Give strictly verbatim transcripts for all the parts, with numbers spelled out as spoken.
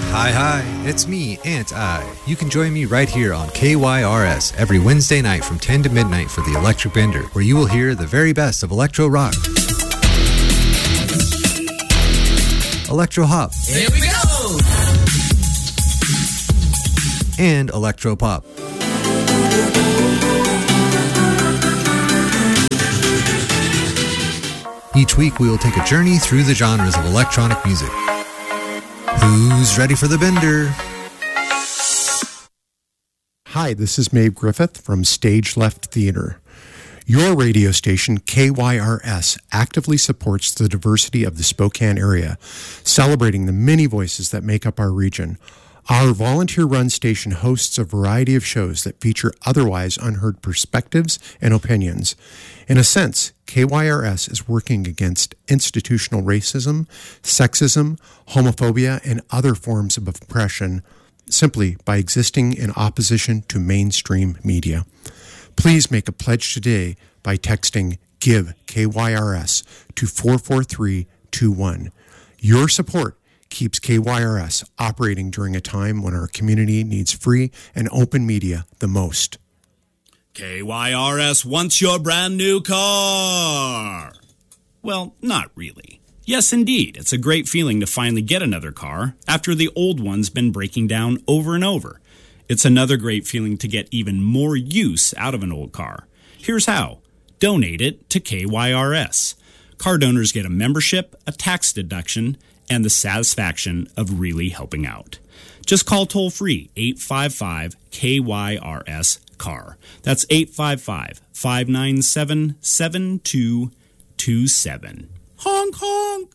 Hi, hi, it's me, Ant I. You can join me right here on K Y R S every Wednesday night from ten to midnight for the Electric Bender, where you will hear the very best of electro rock, electro hop, here we go, and electro pop. Each week we will take a journey through the genres of electronic music. Who's ready for the bender? Hi, this is Maeve Griffith from Stage Left Theater. Your radio station, K Y R S, actively supports the diversity of the Spokane area, celebrating the many voices that make up our region. Our volunteer-run station hosts a variety of shows that feature otherwise unheard perspectives and opinions. In a sense, K Y R S is working against institutional racism, sexism, homophobia, and other forms of oppression simply by existing in opposition to mainstream media. Please make a pledge today by texting GIVE K Y R S to four four three two one. Your support keeps K Y R S operating during a time when our community needs free and open media the most. K Y R S wants your brand new car. Well, not really. Yes, indeed, it's a great feeling to finally get another car after the old one's been breaking down over and over. It's another great feeling to get even more use out of an old car. Here's how. Donate it to K Y R S. Car donors get a membership, a tax deduction, and the satisfaction of really helping out. Just call toll-free eight five five K Y R S C A R. That's eight five five, five nine seven, seven two two seven. Honk, honk!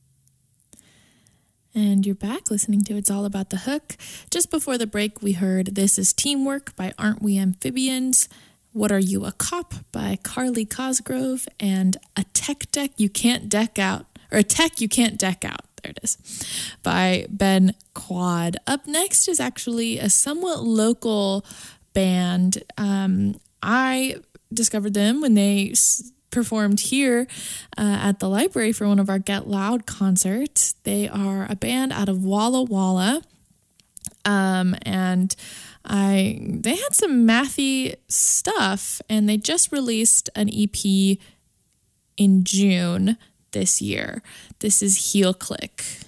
And you're back listening to It's All About the Hook. Just before the break, we heard This Is Teamwork by Aren't We Amphibians, What Are You, a Cop by Carly Cosgrove, and A Tech Deck You Can't Deck Out, or A Tech You Can't Deck Out. There it is, by Ben Quad. Up next is actually a somewhat local band. Um, I discovered them when they s- performed here uh, at the library for one of our Get Loud concerts. They are a band out of Walla Walla, um, and I they had some mathy stuff, and they just released an E P in June this year. This is Heel Click.